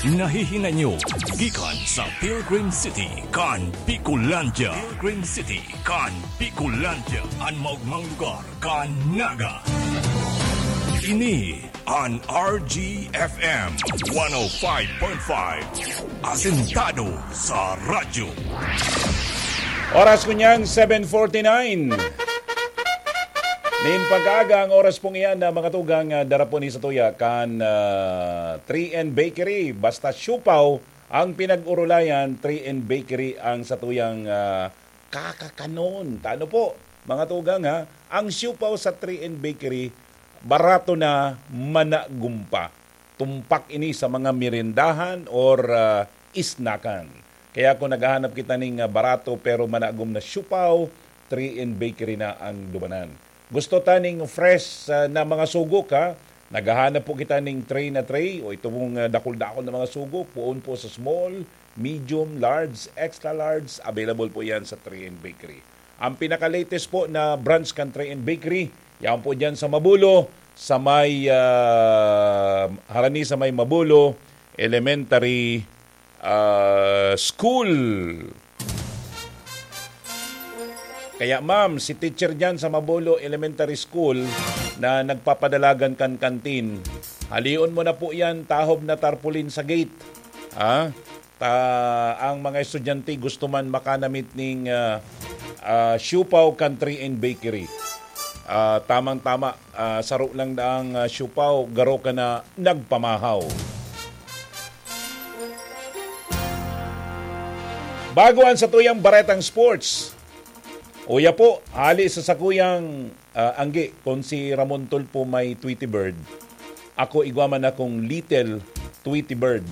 Nahihinanyo gikan sa Pilgrim City kan Bicolandia. Pilgrim City kan Bicolandia. Ang maugmang lugar kan Naga. Ini an RGFM 105.5. Asentado sa radyo. Oras ko niyan, 7:49. Nin pag-aga ang oras pong iyan na mga tugang darapon ni sa tuya kan 3N Bakery. Basta siupaw ang pinag-urulayan, 3N Bakery ang sa tuyang kakakanon. Tano po, mga tugang ha, ang siupaw sa 3N Bakery, barato na managumpa. Tumpak ini sa mga merindahan or isnakan. Kaya kung naghahanap kita ng barato pero managum na siupaw, 3N Bakery na ang dumanan. Gusto taning fresh na mga sugok ha? Naghahanap po kita ng tray na tray o ito mong dakol-dakol na mga sugok. Puon po sa small, medium, large, extra large. Available po yan sa 3N Bakery. Ang pinaka-latest po na branch kan 3N Bakery, yan po dyan sa Mabulo, sa may Harani sa may Mabulo Elementary School. Kaya ma'am, si teacher dyan sa Mabulo Elementary School na nagpapadalagan kan kantin, halion mo na po yan, tahob na tarpaulin sa gate. Ang mga estudyante gusto man makanamit ng siupaw kan 3N Bakery. Tamang-tama, saro lang na ang siupaw, garo ka na nagpamahaw. Baguan sa tuyang Baretang Sports. Uya po, hali sa sakuyang anggi, kung si Ramon Tulpo may Tweety Bird, ako igwaman akong Little Tweety Bird.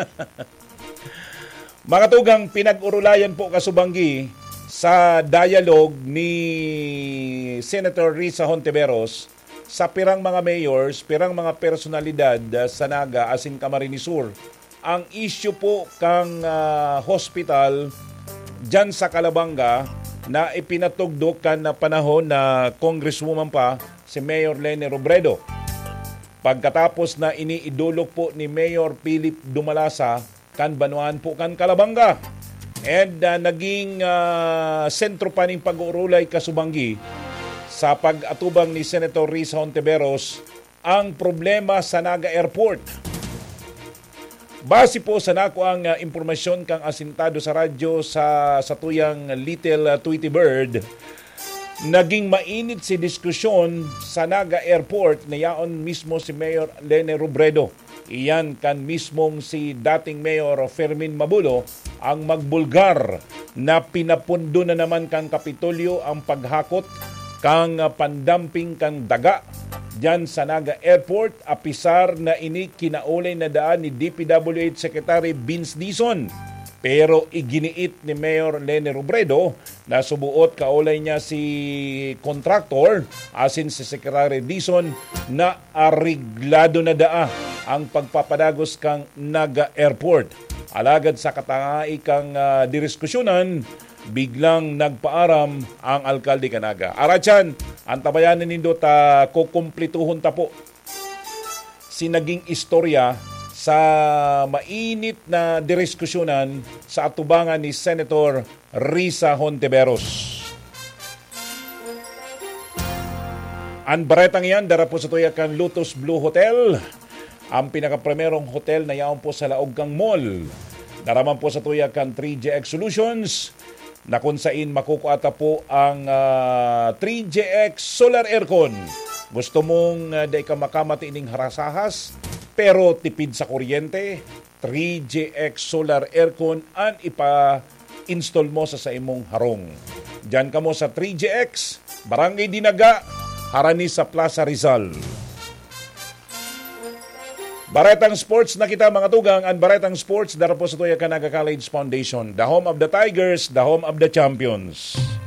Mga tugang, pinag-urulayan po kasubanggi sa dialogue ni Senator Risa Hontiveros sa pirang mga mayors, pirang mga personalidad sa Naga, asin Camarines Sur. Ang issue po kang hospital dyan sa Calabanga na ipinatugdok na panahon na congresswoman pa si Mayor Lene Robredo. Pagkatapos na iniidulok po ni Mayor Philip Dumalasa kan Banuan po kan Calabanga. And naging sentro pa ng pag-uurulay kasubanggi sa pag-atubang ni Senator Risa Hontiveros ang problema sa Naga Airport. Base po sa nako ang impormasyon kang asintado sa radyo sa tuyang Little Tweety Bird, naging mainit si diskusyon sa Naga Airport na yaon mismo si Mayor Lene Robredo. Iyan kan mismong si dating Mayor Fermin Mabulo ang magbulgar na pinapundo na naman kang Kapitolyo ang paghakot kang pandamping kang daga diyan sa Naga Airport, apisar na ini kinaulay na daan ni DPWH Secretary Vince Dizon. Pero iginiit ni Mayor Lene Robredo na subuot kaulay niya si contractor, asin si Secretary Dizon, na ariglado na daa ang pagpapadagos kang Naga Airport. Alagad sa katangai kang diriskusyonan, biglang nagpaaram ang alkalde kanaga. Arachan, ang tabayanan nindo ta kukumplituhon ta po si naging istorya sa mainit na diriskusyonan sa atubangan ni Senator Risa Hontiveros. Ang baretang yan, darapo sa tuyakan Lotus Blue Hotel, ang pinakaprimerong hotel na yaon po sa Laogkang Mall. Daraman po sa tuyakan 3JX Solutions, na kung saan makukuata po ang 3JX Solar Aircon. Gusto mong di ka makamati ining harasahas pero tipid sa kuryente, 3JX Solar Aircon ang ipa-install mo sa imong harong. Diyan ka mo sa 3JX, Barangay Dinaga, Harani sa Plaza Rizal. Baretang Sports na kita mga tugang. Ang Baretang Sports darapo sa tuya Naga College Foundation. The home of the Tigers, the home of the champions.